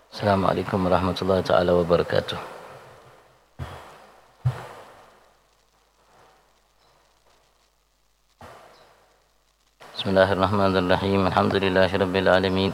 Assalamualaikum warahmatullahi taala wabarakatuh. Bismillahirrahmanirrahim. Alhamdulillahirabbil alamin.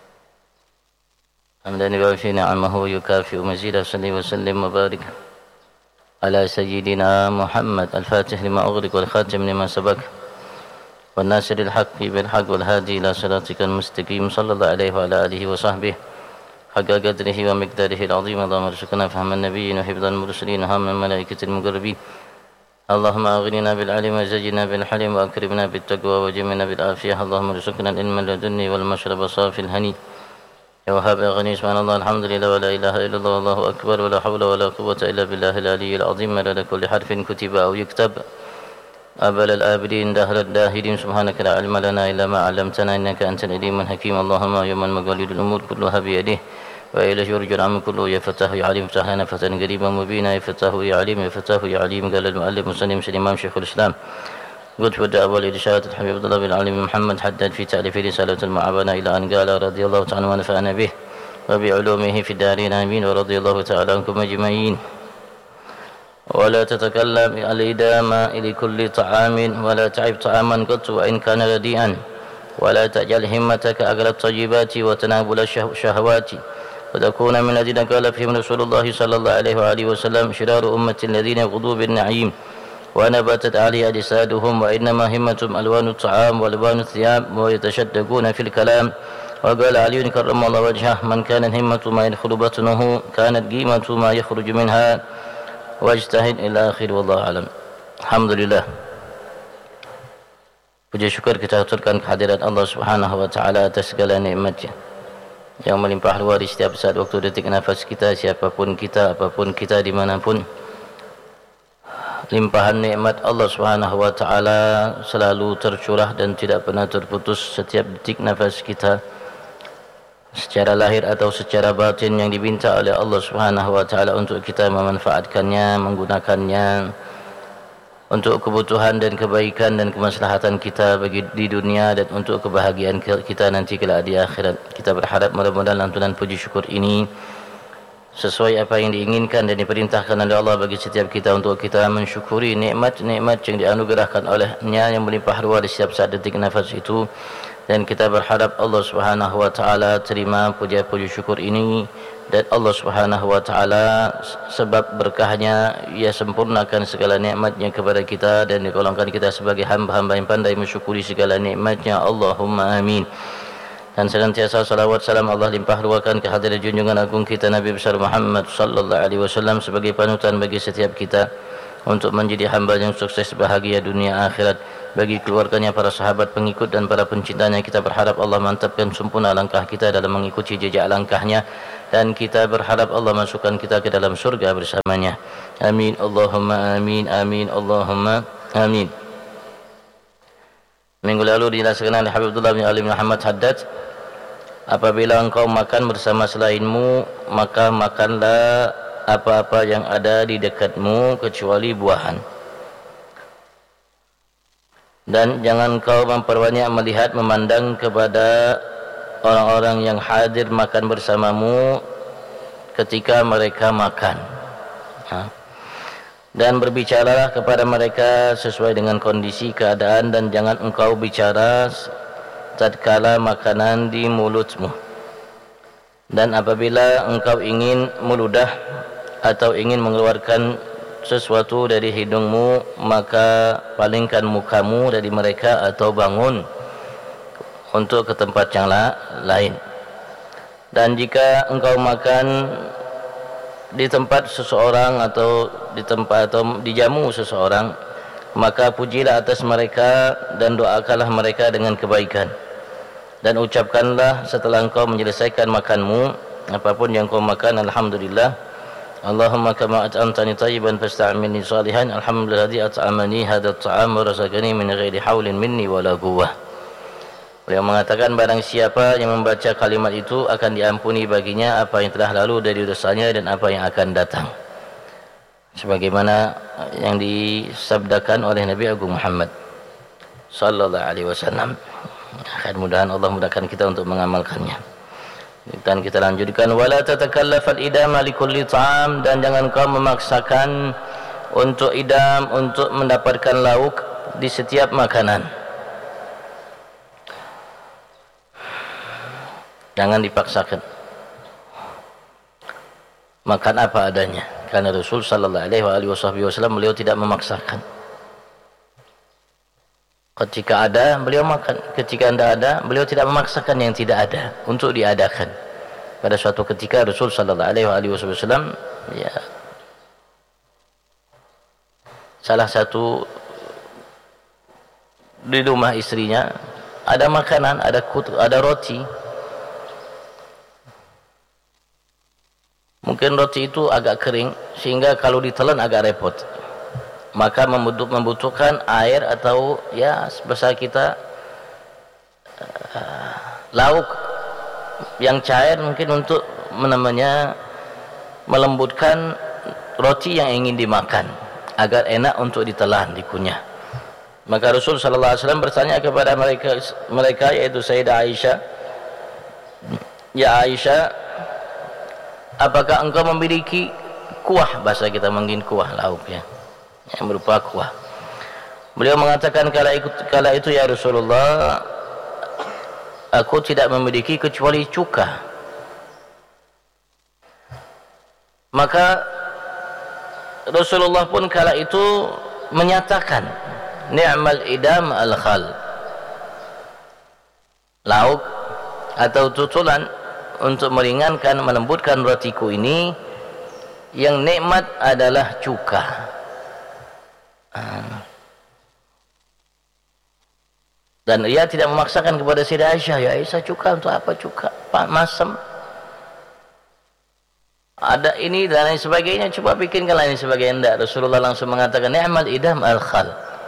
Hamdan yuwafi ni'amahu wa yukafi'u mazidahu. Salli wa sallim wa barik ala sayyidina Muhammad al-Fatih lima ughliq wal khatim lima sabaq wan nasiril haqqi bil haqq wal hadi ila siratikal mustaqim. Sallallahu alaihi wa ala alihi wa sahbihi حق قدره ومقداره العظيم. اللهم ارزقنا فهم النبيين وحفظ المرسلين وهم الملائكة المقربين. اللهم أغننا بالعلم وزينا بالحلم وأكرمنا بالتقوى وجمعنا بالعافية. اللهم ارزقنا العلم اللدني والمشرب صافي الهني يا وهاب يا غني. سبحان الله الحمد لله ولا إله إلا الله والله أكبر ولا حول ولا قوة إلا بالله العلي العظيم. مدد كل حرف كتب أو يكتب أبل الآبدين دهر الداهرين. سبحانك لا علم لنا إلا ما علمتنا إنك أنت العليم الحكيم. اللهم يوم المقاليد الأمور كلها بيده وإليه يرجع العمل كله. يا فتاه يا عليم افتح لنا فتحا قريبا مبينا. يا فتاه يا عليم يا فتاه يا عليم. قال المؤلف مسلم الإمام شيخ الإسلام قلت بدأ أول الإرشاد الحبيب عبد الله بن العليم محمد حدد في تأليف رسالة المعابنة إلى أن قال رضي الله تعالى ونفعنا به وبعلومه في الدارين آمين. ورضي الله تعالى عنكم أجمعين. ولا تتكلم الإدامة لكل طعام ولا تعب طعاما قط وإن كان رديئا. ولا تجعل همتك أغلى الطيبات وتنابل الشهوات وتكون من الذين قال فيهم رسول الله صلى الله عليه وآله وسلم شرار أمة الذين يغضوا بالنعيم ونبتت عليه أجسادهم وإنما همتهم ألوان الطعام وألوان الثياب ويتشدقون في الكلام. وقال علي كرم الله وجهه من كانت همة ما يدخل بطنه كانت قيمة ما يخرج منها واجتهد إلى آخر والله أعلم. Alhamdulillah, puji syukur kita aturkan kehadirat Allah Subhanahu wa taala atas segala nikmat-Nya yang melimpah luar di setiap saat waktu detik nafas kita, siapapun kita, apapun kita, dimanapun. Limpahan nikmat Allah Subhanahu wa taala selalu tercurah dan tidak pernah terputus setiap detik nafas kita, secara lahir atau secara batin, yang diminta oleh Allah Subhanahu wa taala untuk kita memanfaatkannya, menggunakannya untuk kebutuhan dan kebaikan dan kemaslahatan kita bagi di dunia dan untuk kebahagiaan kita nanti kelak di akhirat. Kita berharap mudah-mudahan lantunan puji syukur ini sesuai apa yang diinginkan dan diperintahkan oleh Allah bagi setiap kita untuk kita mensyukuri nikmat-nikmat yang dianugerahkan olehnya yang melimpah ruah di setiap saat detik nafas itu. Dan kita berharap Allah Subhanahu wa taala terima puji syukur ini, dan Allah Subhanahu wa taala sebab berkahnya ia sempurnakan segala nikmatnya kepada kita dan digolongkan kita sebagai hamba-hamba yang pandai mensyukuri segala nikmatnya. Allahumma amin. Dan senantiasa salawat salam Allah limpah ruahkan kehadirat junjungan agung kita Nabi besar Muhammad sallallahu alaihi wasallam sebagai panutan bagi setiap kita untuk menjadi hamba yang sukses bahagia dunia akhirat. Bagi keluarganya, para sahabat, pengikut dan para pencintanya, kita berharap Allah mantapkan sempurna langkah kita dalam mengikuti jejak langkahnya, dan kita berharap Allah masukkan kita ke dalam surga bersamanya. Amin Allahumma amin. Amin Allahumma amin. Minggu lalu dijelaskan oleh Habib Abdullah bin Ali Muhammad Haddad, apabila engkau makan bersama selainmu, maka makanlah apa-apa yang ada di dekatmu kecuali buahan. Dan jangan kau memperbanyak melihat memandang kepada orang-orang yang hadir makan bersamamu ketika mereka makan. Dan berbicaralah kepada mereka sesuai dengan kondisi keadaan, dan jangan engkau bicara tatkala makanan di mulutmu. Dan apabila engkau ingin meludah atau ingin mengeluarkan sesuatu dari hidungmu, maka palingkan mukamu dari mereka atau bangun untuk ke tempat yang lain. Dan jika engkau makan di tempat seseorang atau di jamu seseorang, maka pujilah atas mereka dan doakanlah mereka dengan kebaikan. Dan ucapkanlah setelah engkau menyelesaikan makanmu, apapun yang kau makan, alhamdulillah, Allahumma kama at'amtani tayyiban fasta'amilni salihan, alhamdulilladzi at'amani hadzal ta'am wa razaqani min ghairi haulin minni wala quwwah. Beliau mengatakan, barang siapa yang membaca kalimat itu akan diampuni baginya apa yang telah lalu dari dosanya dan apa yang akan datang, sebagaimana yang disabdakan oleh Nabi Agung Muhammad sallallahu alaihi wasallam. Mudah-mudahan Allah mudahkan kita untuk mengamalkannya. Dan kita lanjutkan, wala tatakallafal idama likulli ta'am, dan jangan kau memaksakan untuk idam, untuk mendapatkan lauk di setiap makanan. Jangan dipaksakan. Makan apa adanya. Karena Rasul sallallahu alaihi wasallam beliau tidak memaksakan. Ketika ada, beliau makan. Ketika tidak ada, beliau tidak memaksakan yang tidak ada untuk diadakan. Pada suatu ketika Rasul sallallahu alaihi wasallam salah satu di rumah istrinya ada makanan, ada roti. Mungkin roti itu agak kering sehingga kalau ditelan agak repot. Maka membutuhkan air atau ya sebesar kita lauk yang cair mungkin untuk melembutkan roti yang ingin dimakan agar enak untuk ditelan, dikunyah. Maka Rasul sallallahu alaihi wasallam bertanya kepada mereka yaitu Sayyidah Aisyah, "Ya Aisyah, apakah engkau memiliki kuah?" Bahasa kita mungkin kuah lauk ya, yang berupa kuah. Beliau mengatakan kala itu ya Rasulullah, aku tidak memiliki kecuali cuka. Maka Rasulullah pun kala itu menyatakan, ni'mal idam al-khal, lauk atau tutulan untuk meringankan, melembutkan rotiku ini, yang nikmat adalah cuka. Dan ia tidak memaksakan kepada Sayyidah Aisyah, ya Aisyah, cuka untuk apa cuka? Pak masam. Ada ini dan lain sebagainya, coba bikinkan lain sebagainya. Tidak, Rasulullah langsung mengatakan ni'mal idam al-khal.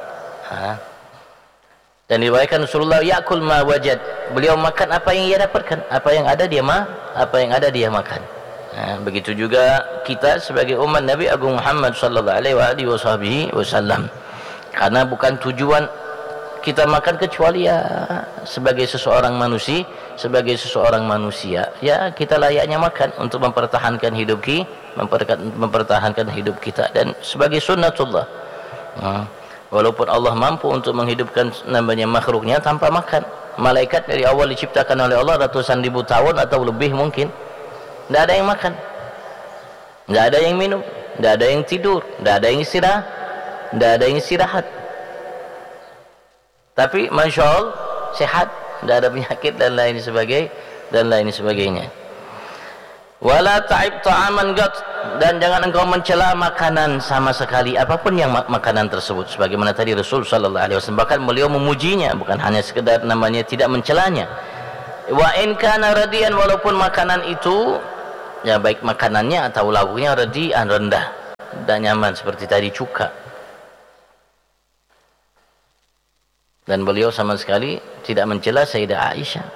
Dan diriwayatkan Rasulullah yakul ma wajad, beliau makan apa yang ia dapatkan, apa yang ada dia makan. Begitu juga kita sebagai umat Nabi Agung Muhammad sallallahu alaihi wasallam. Karena bukan tujuan kita makan kecuali ya sebagai seseorang manusia, ya kita layaknya makan untuk mempertahankan hidup kita dan sebagai sunnatullah. Walaupun Allah mampu untuk menghidupkan namanya makhluknya tanpa makan. Malaikat dari awal diciptakan oleh Allah ratusan ribu tahun atau lebih mungkin, tidak ada yang makan, tidak ada yang minum, tidak ada yang tidur, tidak ada yang istirahat. Tapi Masya Allah sehat, tidak ada penyakit dan lain sebagainya. Wala ta'ib ta'aman gat, dan jangan engkau mencela makanan sama sekali, apapun yang makanan tersebut. Sebagaimana tadi Rasul sallallahu alaihi wasallam bahkan beliau memujinya, bukan hanya sekedar namanya tidak mencelanya. Wa in kana radian, walaupun makanan itu ya baik makanannya atau lauknya radian, rendah dan nyaman seperti tadi cuka. Dan beliau sama sekali tidak mencela Sayyidah Aisyah,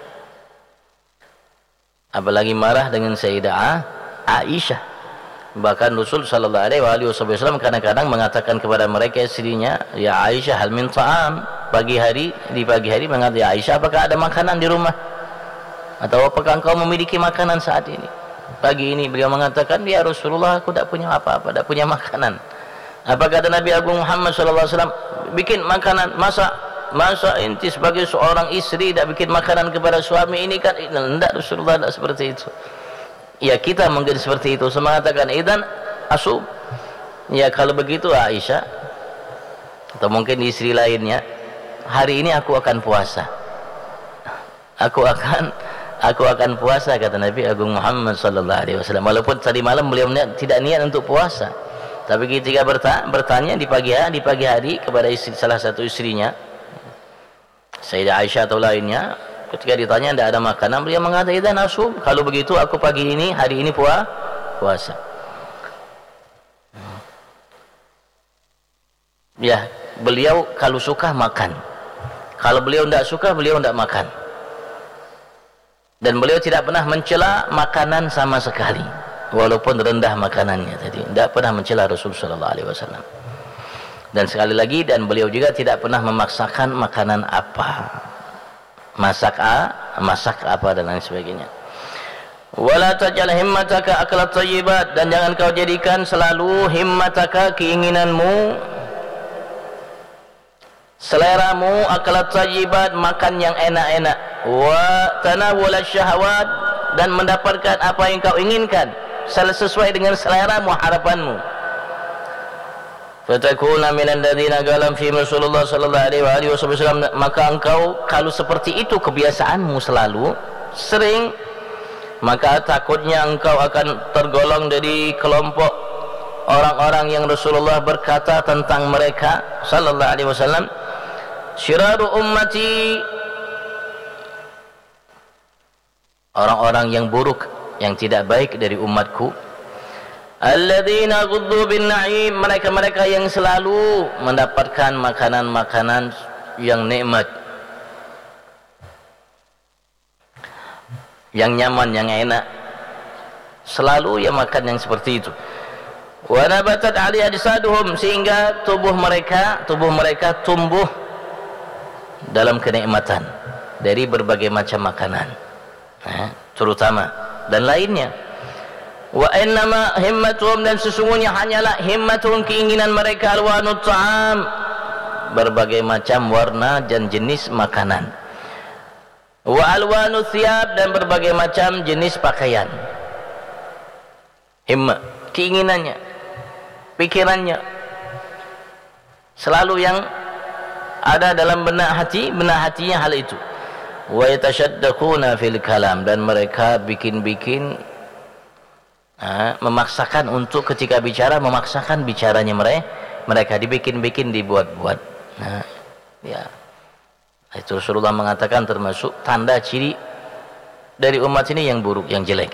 apalagi marah dengan Sayyidah Aisyah. Bahkan Rasul sallallahu alaihi wasallam kadang-kadang mengatakan kepada mereka istrinya, ya Aisyah hal min ta'am, di pagi hari mengatakan, ya Aisyah, apakah ada makanan di rumah, atau apakah engkau memiliki makanan saat ini? Pagi ini beliau mengatakan, ya Rasulullah, aku tidak punya apa-apa, tidak punya makanan. Apa kata Nabi Agung Muhammad sallallahu alaihi wasallam? Bikin makanan, masa inti sebagai seorang istri tidak bikin makanan kepada suami ini kan? Tidak, Rasulullah tidak seperti itu. Ya kita mungkin seperti itu. Saya mengatakan idan asub, ya kalau begitu Aisyah atau mungkin istri lainnya, hari ini aku akan puasa, aku akan puasa, kata Nabi Agung Muhammad sallallahu alaihi wasallam. Walaupun tadi malam beliau tidak niat untuk puasa, tapi ketika bertanya di pagi hari kepada salah satu istrinya, Sayyidah Aisyah atau lainnya, ketika ditanya tidak ada makanan, beliau mengatakan idzan asum, kalau begitu aku hari ini puasa. Ya, beliau kalau suka makan, kalau beliau tidak suka beliau tidak makan. Dan beliau tidak pernah mencela makanan sama sekali, walaupun rendah makanannya tadi, tidak pernah mencela Rasulullah sallallahu alaihi wasallam. Dan sekali lagi, dan beliau juga tidak pernah memaksakan makanan apa, masak apa dan lain sebagainya. Wala taj'al himmataka aklat thayyibat, dan jangan kau jadikan selalu himmataka, keinginanmu, seleramu, aklat thayyibat, makan yang enak-enak, wa tanawul syahwat, dan mendapatkan apa yang kau inginkan sesuai dengan seleramu, harapanmu. Fatakuna minal ladzina galam fi Rasulullah sallallahu alaihi wasallam, maka engkau kalau seperti itu kebiasaanmu selalu sering, maka takutnya engkau akan tergolong dari kelompok orang-orang yang Rasulullah berkata tentang mereka sallallahu alaihi wasallam, syiraru ummati, orang-orang yang buruk, yang tidak baik dari umatku, alladzina ghuddu bin na'im, mereka-mereka yang selalu mendapatkan makanan-makanan yang nikmat, yang nyaman, yang enak, selalu yang makan yang seperti itu. Wa nabatat 'ali ajsaduhum, sehingga tubuh mereka tumbuh dalam kenikmatan dari berbagai macam makanan, terutama dan lainnya. Wa innama himmatuhum, dan sesungguhnya hanyalah himmatuhum, keinginan mereka, alwanut ta'am, berbagai macam warna dan jenis makanan, wa alwanu thiyab, dan berbagai macam jenis pakaian. Himma, keinginannya, pikirannya selalu yang ada dalam benak hatinya hal itu. Wa yatashaddaquna fil kalam, dan mereka bikin-bikin, memaksakan untuk ketika bicara, memaksakan bicaranya mereka dibikin-bikin, dibuat-buat. Ya, itu Rasulullah mengatakan termasuk tanda ciri dari umat ini yang buruk, yang jelek.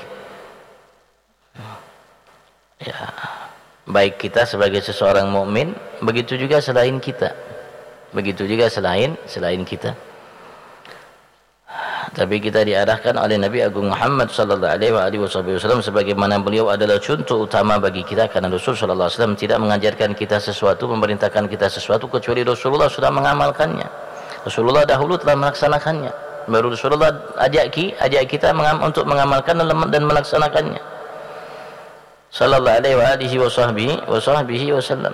Ya, baik kita sebagai seseorang mukmin, begitu juga selain kita, begitu juga selain kita. Tapi kita diarahkan oleh Nabi Agung Muhammad sallallahu alaihi wasallam, sebagaimana beliau adalah contoh utama bagi kita, karena Rasul sallallahu alaihi wasallam tidak mengajarkan kita sesuatu, memerintahkan kita sesuatu kecuali Rasulullah sudah mengamalkannya. Rasulullah dahulu telah melaksanakannya, baru Rasulullah ajak kita untuk mengamalkan dan melaksanakannya sallallahu alaihi wasallam.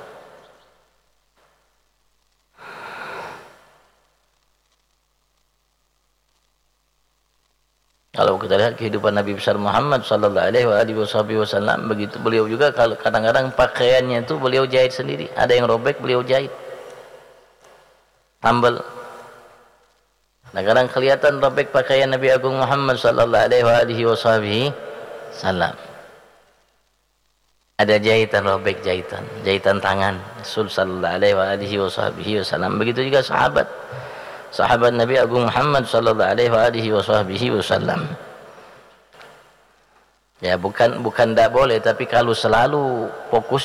Kalau kita lihat kehidupan Nabi besar Muhammad sallallahu alaihi wasallam, begitu beliau juga, kalau kadang-kadang pakaiannya itu beliau jahit sendiri, ada yang robek beliau jahit, tambal. Nah, kadang kelihatan robek pakaian Nabi Agung Muhammad sallallahu alaihi wasallam. Ada jahitan robek, jahitan tangan Rasul sallallahu alaihi wasallam. Begitu juga sahabat Nabi Agung Muhammad sallallahu alaihi wasallam. Ya, bukan tidak boleh, tapi kalau selalu fokus